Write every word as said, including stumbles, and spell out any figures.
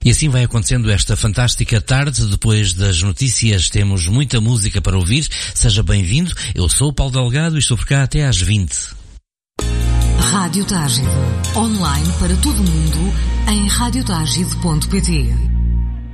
E assim vai acontecendo esta fantástica tarde. Depois das notícias temos muita música para ouvir. Seja bem-vindo. Eu sou o Paulo Delgado e estou por cá até às vinte. Rádio Tágide. Online para todo o mundo em rádio tágide ponto pt.